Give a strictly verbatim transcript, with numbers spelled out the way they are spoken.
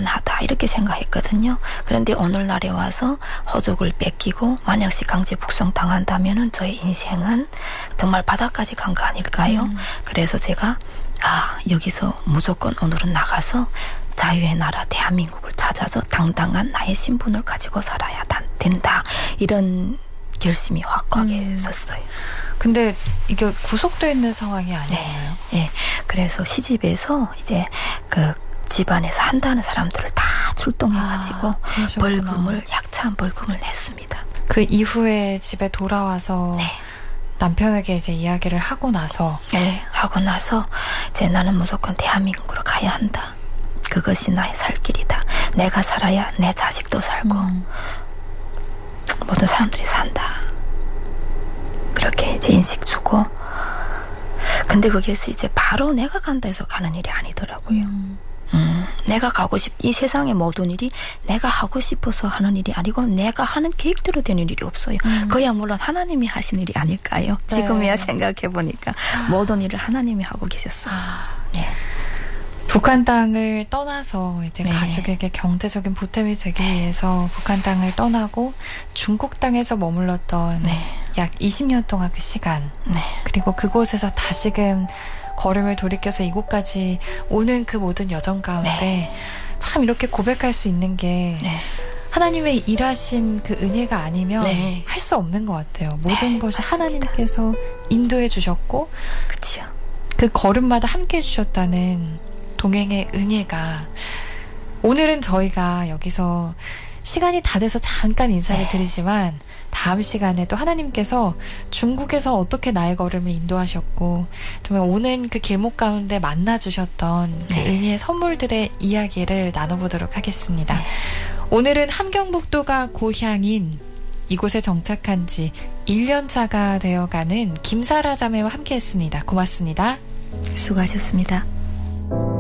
무난하다 이렇게 생각했거든요. 그런데 오늘날에 와서 호족을 뺏기고 만약시 강제 북송당한다면은 저의 인생은 정말 바닥까지 간 거 아닐까요? 음. 그래서 제가 아 여기서 무조건 오늘은 나가서 자유의 나라 대한민국을 찾아서 당당한 나의 신분을 가지고 살아야 된다. 이런 결심이 확고하게 음. 섰어요. 근데 이게 구속돼 있는 상황이 아니에요? 네. 네. 그래서 시집에서 이제 그 집안에서 한다는 사람들을 다 출동해가지고 아, 벌금을 약차한 벌금을 냈습니다. 그 이후에 집에 돌아와서 네. 남편에게 이제 이야기를 하고 나서 네. 하고 나서 이제 나는 무조건 대한민국으로 가야 한다. 그것이 나의 살 길이다. 내가 살아야 내 자식도 살고 음. 모든 사람들이 산다. 그렇게 이제 인식 주고 근데 거기에서 이제 바로 내가 간다 해서 가는 일이 아니더라고요. 음. 음, 내가 가고 싶, 이 세상의 모든 일이 내가 하고 싶어서 하는 일이 아니고 내가 하는 계획대로 되는 일이 없어요. 음. 그야 물론 하나님이 하신 일이 아닐까요? 네. 지금이야 생각해보니까 아. 모든 일을 하나님이 하고 계셨어요. 아. 네. 북한 땅을 떠나서 이제 네. 가족에게 경제적인 보탬이 되기 네. 위해서 북한 땅을 떠나고 중국 땅에서 머물렀던 네. 약 이십 년 동안 그 시간 네. 그리고 그곳에서 다시금 걸음을 돌이켜서 이곳까지 오는 그 모든 여정 가운데 네. 참 이렇게 고백할 수 있는 게 네. 하나님의 일하신 그 은혜가 아니면 네. 할 수 없는 것 같아요. 모든 네, 것이 맞습니다. 하나님께서 인도해 주셨고 그치요. 그 걸음마다 함께 해주셨다는 동행의 은혜가 오늘은 저희가 여기서 시간이 다 돼서 잠깐 인사를 네. 드리지만 다음 시간에 또 하나님께서 중국에서 어떻게 나의 걸음을 인도하셨고 정말 오는 그 길목 가운데 만나주셨던 네. 그 은혜의 선물들의 이야기를 나눠보도록 하겠습니다. 네. 오늘은 함경북도가 고향인 이곳에 정착한 지 일 년 차가 되어가는 김사라 자매와 함께했습니다. 고맙습니다. 수고하셨습니다.